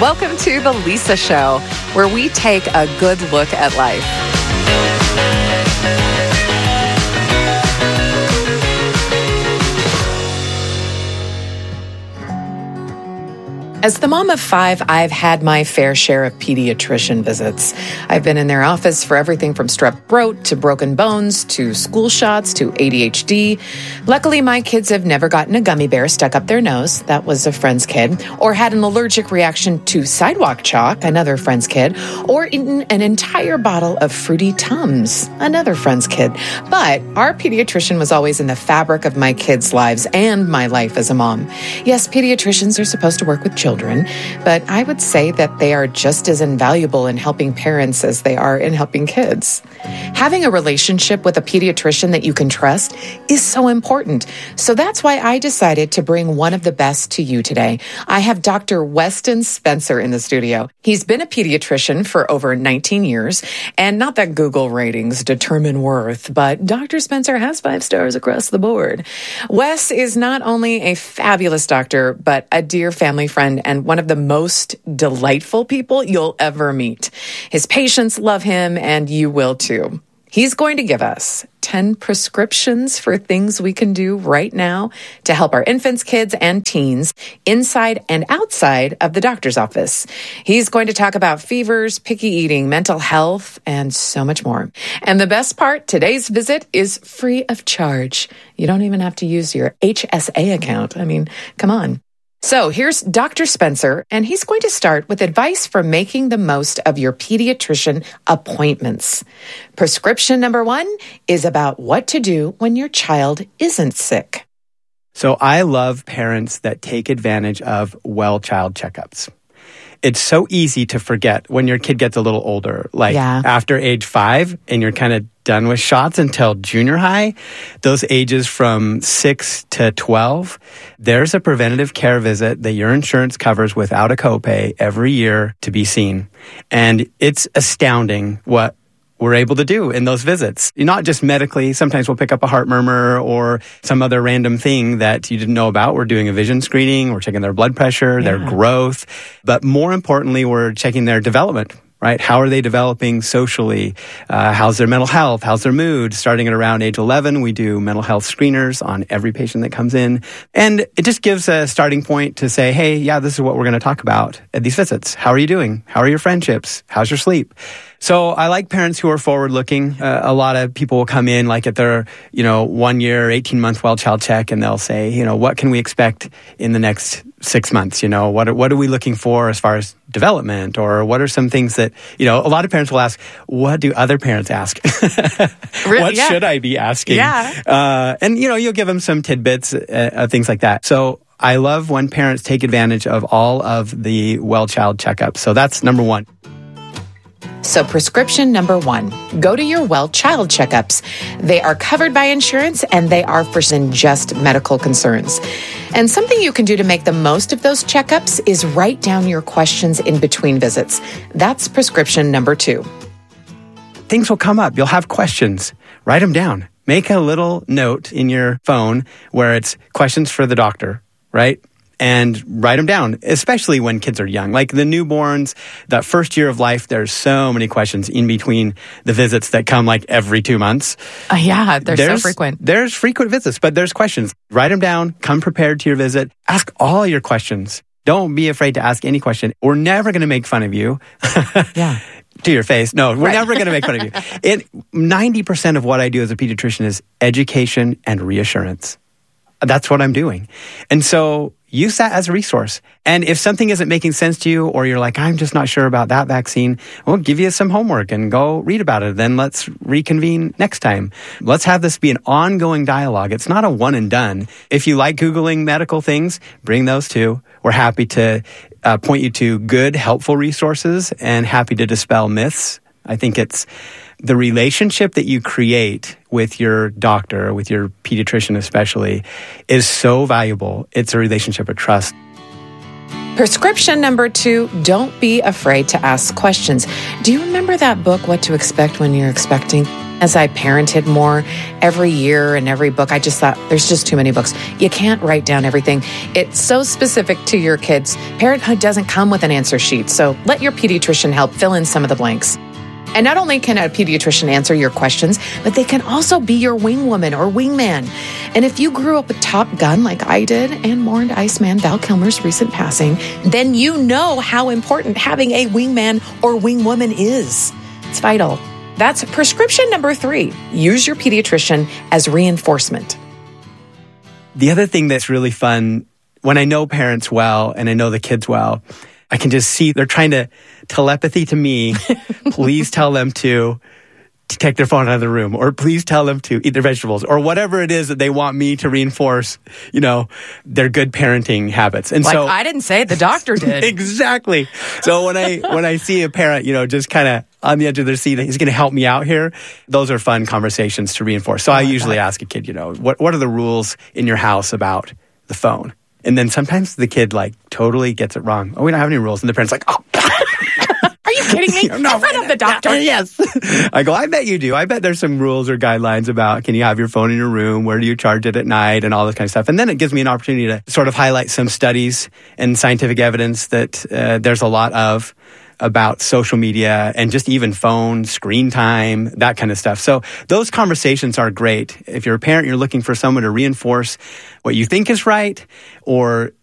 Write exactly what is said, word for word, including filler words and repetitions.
Welcome to The Lisa Show, where we take a good look at life. As the mom of five, I've had my fair share of pediatrician visits. I've been in their office for everything from strep throat to broken bones to school shots to A D H D. Luckily, my kids have never gotten a gummy bear stuck up their nose. That was a friend's kid. Or had an allergic reaction to sidewalk chalk, another friend's kid. Or eaten an entire bottle of Fruity Tums, another friend's kid. But our pediatrician was always in the fabric of my kids' lives and my life as a mom. Yes, pediatricians are supposed to work with children. Children, but I would say that they are just as invaluable in helping parents as they are in helping kids. Having a relationship with a pediatrician that you can trust is so important. So that's why I decided to bring one of the best to you today. I have Doctor Weston Spencer in the studio. He's been a pediatrician for over nineteen years, and not that Google ratings determine worth, but Doctor Spencer has five stars across the board. Wes is not only a fabulous doctor, but a dear family friend and one of the most delightful people you'll ever meet. His patients love him, and you will too. He's going to give us ten prescriptions for things we can do right now to help our infants, kids, and teens inside and outside of the doctor's office. He's going to talk about fevers, picky eating, mental health, and so much more. And the best part, today's visit is free of charge. You don't even have to use your H S A account. I mean, come on. So here's Doctor Spencer, and he's going to start with advice for making the most of your pediatrician appointments. Prescription number one is about what to do when your child isn't sick. So I love parents that take advantage of well child checkups. It's so easy to forget when your kid gets a little older, like yeah. after age five, and you're kind of done with shots until junior high, those ages from six to twelve, there's a preventative care visit that your insurance covers without a copay every year to be seen. And it's astounding what we're able to do in those visits. Not just medically. Sometimes we'll pick up a heart murmur or some other random thing that you didn't know about. We're doing a vision screening. We're checking their blood pressure, yeah. their growth. But more importantly, we're checking their development. Right? How are they developing socially? Uh, how's their mental health? How's their mood? Starting at around age eleven, we do mental health screeners on every patient that comes in. And it just gives a starting point to say, hey, yeah, this is what we're going to talk about at these visits. How are you doing? How are your friendships? How's your sleep? So I like parents who are forward-looking. Uh, a lot of people will come in like at their, you know, one-year, eighteen-month well-child check, and they'll say, you know, what can we expect in the next six months? You know, what are, what are we looking for as far as development? Or what are some things that, you know, a lot of parents will ask, what do other parents ask? Really? What yeah. should I be asking? Yeah. Uh, and, you know, you'll give them some tidbits, uh, uh, things like that. So I love when parents take advantage of all of the well-child checkups. So that's number one. So prescription number one, go to your well child checkups. They are covered by insurance and they are for just medical concerns. And something you can do to make the most of those checkups is write down your questions in between visits. That's prescription number two. Things will come up. You'll have questions. Write them down. Make a little note in your phone where it's questions for the doctor, right? And write them down, especially when kids are young. Like the newborns, that first year of life, there's so many questions in between the visits that come like every two months. Uh, yeah, they're there's, so frequent. There's frequent visits, but there's questions. Write them down. Come prepared to your visit. Ask all your questions. Don't be afraid to ask any question. We're never going to make fun of you. Yeah. To your face. No, we're right. never going to make fun of you. And ninety percent of what I do as a pediatrician is education and reassurance. That's what I'm doing. And so use that as a resource. And if something isn't making sense to you, or you're like, I'm just not sure about that vaccine, we'll give you some homework and go read about it. Then let's reconvene next time. Let's have this be an ongoing dialogue. It's not a one and done. If you like Googling medical things, bring those too. We're happy to uh, point you to good, helpful resources and happy to dispel myths. I think it's the relationship that you create with your doctor, with your pediatrician especially, is so valuable. It's a relationship of trust. Prescription number two, don't be afraid to ask questions. Do you remember that book, What to Expect When You're Expecting? As I parented more, every year and every book, I just thought, there's just too many books. You can't write down everything. It's so specific to your kids. Parenthood doesn't come with an answer sheet, so let your pediatrician help fill in some of the blanks. And not only can a pediatrician answer your questions, but they can also be your wing woman or wingman. And if you grew up with Top Gun like I did and mourned Iceman Val Kilmer's recent passing, then you know how important having a wingman or wing woman is. It's vital. That's prescription number three. Use your pediatrician as reinforcement. The other thing that's really fun, when I know parents well and I know the kids well, I can just see they're trying to telepathy to me. Please tell them to, to take their phone out of the room, or please tell them to eat their vegetables, or whatever it is that they want me to reinforce, you know, their good parenting habits. And like, so I didn't say it, the doctor did. Exactly. So when I when I see a parent, you know, just kind of on the edge of their seat, he's going to help me out here, those are fun conversations to reinforce. So I, I usually that. ask a kid, you know, what what are the rules in your house about the phone? And then sometimes the kid like totally gets it wrong. Oh, we don't have any rules. And the parent's like, oh. Are you kidding me? No, in front of the doctor. Yes. I go, I bet you do. I bet there's some rules or guidelines about, can you have your phone in your room? Where do you charge it at night? And all this kind of stuff. And then it gives me an opportunity to sort of highlight some studies and scientific evidence that uh, there's a lot of about social media and just even phone, screen time, that kind of stuff. So those conversations are great. If you're a parent, you're looking for someone to reinforce what you think is right, or